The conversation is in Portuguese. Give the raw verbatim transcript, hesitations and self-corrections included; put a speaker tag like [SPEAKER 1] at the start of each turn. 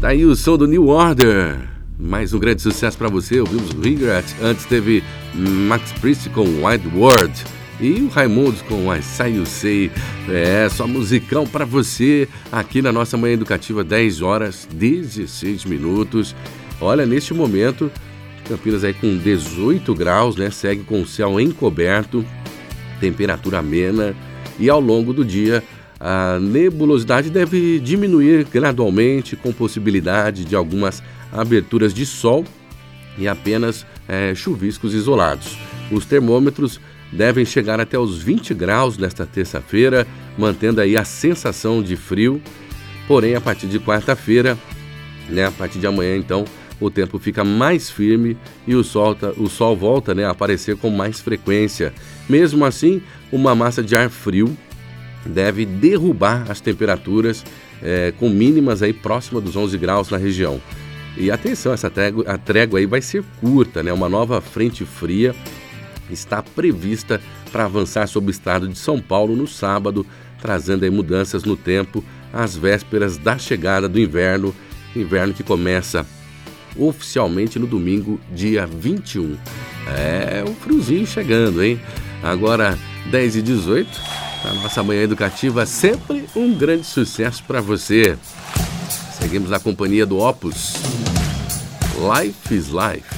[SPEAKER 1] Tá aí o som do New Order. Mais um grande sucesso pra você. Ouvimos Regret. Antes teve Max Priest com Wide World. E o Raimundos com I Say You Say. É, só musicão pra você. Aqui na nossa Manhã Educativa, dez horas, dezesseis minutos. Olha, neste momento, Campinas aí com dezoito graus, né? Segue com o céu encoberto. Temperatura amena. E ao longo do dia, a nebulosidade deve diminuir gradualmente, com possibilidade de algumas aberturas de sol e apenas é, chuviscos isolados. Os termômetros devem chegar até os vinte graus nesta terça-feira, mantendo aí a sensação de frio. Porém, a partir de quarta-feira, né, a partir de amanhã, então, o tempo fica mais firme e o sol, o sol volta, né, a aparecer com mais frequência. Mesmo assim, uma massa de ar frio deve derrubar as temperaturas é, com mínimas aí próxima dos onze graus na região. E atenção, essa trégua, a trégua aí vai ser curta, né? Uma nova frente fria está prevista para avançar sobre o estado de São Paulo no sábado, trazendo aí mudanças no tempo às vésperas da chegada do inverno, inverno que começa oficialmente no domingo, dia vinte e um. É, um friozinho chegando, hein? Agora, dez e dezoito. A nossa Manhã Educativa, sempre um grande sucesso para você. Seguimos na companhia do Opus. Life is Life.